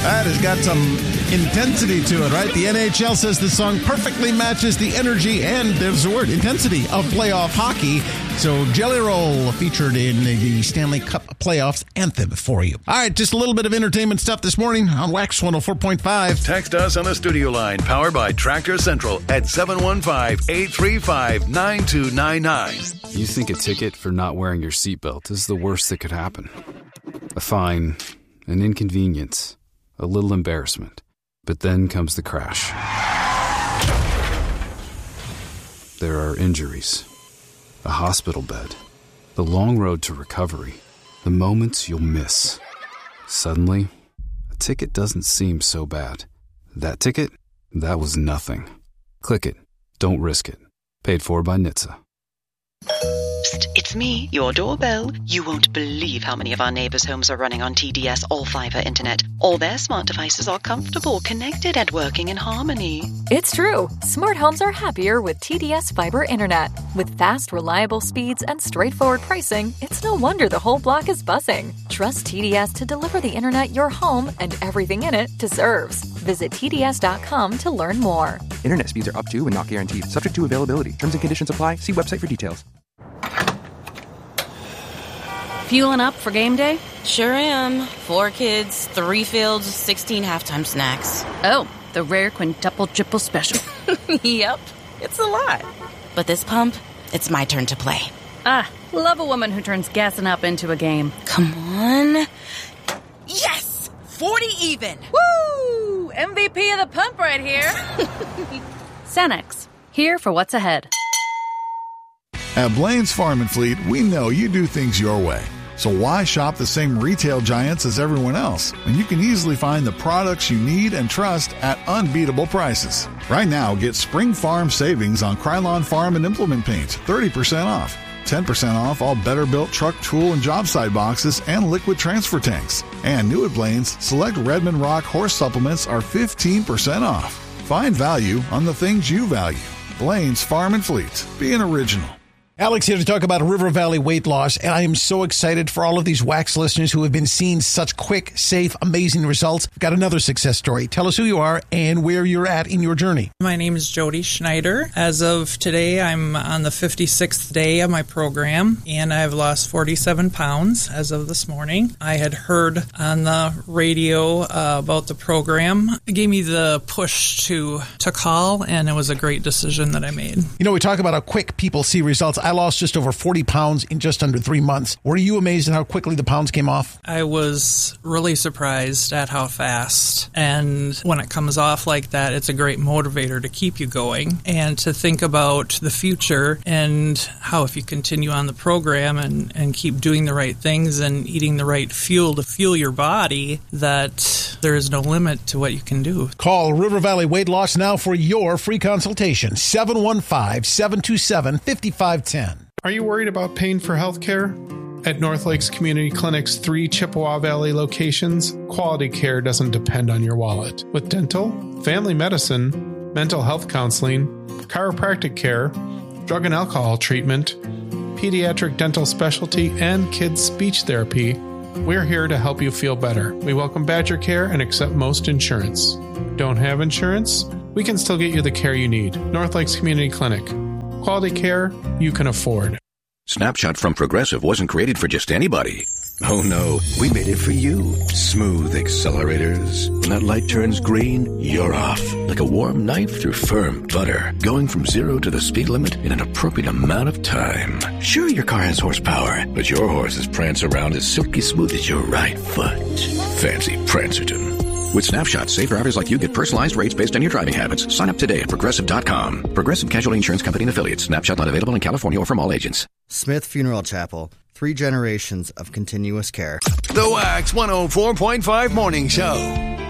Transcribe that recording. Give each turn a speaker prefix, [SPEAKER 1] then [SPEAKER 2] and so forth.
[SPEAKER 1] That has got some intensity to it, right? The NHL says the song perfectly matches the energy and, there's the word, intensity of playoff hockey. So Jelly Roll featured in the Stanley Cup playoffs anthem for you. All right, just a little bit of entertainment stuff this morning on Wax 104.5.
[SPEAKER 2] Text us on the studio line powered by Tractor Central at 715-835-9299.
[SPEAKER 3] You think a ticket for not wearing your seatbelt is the worst that could happen. A fine, an inconvenience, a little embarrassment. But then comes the crash. There are injuries, a hospital bed, the long road to recovery, the moments you'll miss. Suddenly, a ticket doesn't seem so bad. That ticket? That was nothing. Click it. Don't risk it. Paid for by NHTSA.
[SPEAKER 4] Psst, it's me, your doorbell. You won't believe how many of our neighbors' homes are running on TDS All-Fiber Internet. All their smart devices are comfortable, connected, and working in harmony.
[SPEAKER 5] It's true. Smart homes are happier with TDS Fiber Internet. With fast, reliable speeds and straightforward pricing, it's no wonder the whole block is buzzing. Trust TDS to deliver the internet your home and everything in it deserves. Visit TDS.com to learn more.
[SPEAKER 6] Internet speeds are up to and not guaranteed. Subject to availability. Terms and conditions apply. See website for details.
[SPEAKER 7] Fueling up for game day?
[SPEAKER 8] Sure am. 4 kids, 3 fields, 16 halftime snacks.
[SPEAKER 7] Oh, the rare quintuple triple special.
[SPEAKER 8] Yep, it's a lot. But this pump, it's my turn to play.
[SPEAKER 7] Ah, love a woman who turns gassing up into a game.
[SPEAKER 8] Come on. Yes! 40 even!
[SPEAKER 7] Woo! MVP of the pump right here. Cenex, here for what's ahead.
[SPEAKER 9] At Blaine's Farm and Fleet, we know you do things your way. So why shop the same retail giants as everyone else when you can easily find the products you need and trust at unbeatable prices? Right now, get Spring Farm savings on Krylon Farm and Implement Paints, 30% off. 10% off all Better-Built truck, tool, and job site boxes and liquid transfer tanks. And new at Blaine's, select Redmond Rock horse supplements are 15% off. Find value on the things you value. Blaine's Farm and Fleet. Be an original.
[SPEAKER 1] Alex here to talk about River Valley weight loss, and I am so excited for all of these Wax listeners who have been seeing such quick, safe, amazing results. We've got another success story. Tell us who you are and where you're at in your journey.
[SPEAKER 10] My name is Jody Schneider. As of today, I'm on the 56th day of my program, and I've lost 47 pounds as of this morning. I had heard on the radio about the program. It gave me the push to call, and it was a great decision that I made.
[SPEAKER 1] You know, we talk about how quick people see results. I lost just over 40 pounds in just under 3 months. Were you amazed at how quickly the pounds came off?
[SPEAKER 10] I was really surprised at how fast. And when it comes off like that, it's a great motivator to keep you going and to think about the future and how if you continue on the program and keep doing the right things and eating the right fuel to fuel your body, that there is no limit to what you can do.
[SPEAKER 1] Call River Valley Weight Loss now for your free consultation. 715-727-5510.
[SPEAKER 11] Are you worried about paying for health care? At North Lakes Community Clinic's 3 Chippewa Valley locations, quality care doesn't depend on your wallet. With dental, family medicine, mental health counseling, chiropractic care, drug and alcohol treatment, pediatric dental specialty, and kids speech therapy, we're here to help you feel better. We welcome Badger Care and accept most insurance. Don't have insurance? We can still get you the care you need. North Lakes Community Clinic. Quality care you can afford.
[SPEAKER 12] Snapshot from Progressive wasn't created for just anybody. Oh no, we made it for you. Smooth accelerators. When that light turns green, you're off. Like a warm knife through firm butter. Going from 0 to the speed limit in an appropriate amount of time. Sure, your car has horsepower, but your horses prance around as silky smooth as your right foot. Fancy Prancerton. With Snapshot, safe drivers like you get personalized rates based on your driving habits. Sign up today at Progressive.com. Progressive Casualty Insurance Company and Affiliates. Snapshot not available in California or from all agents.
[SPEAKER 13] Smith Funeral Chapel. 3 generations of continuous care.
[SPEAKER 2] The Wax 104.5 Morning Show.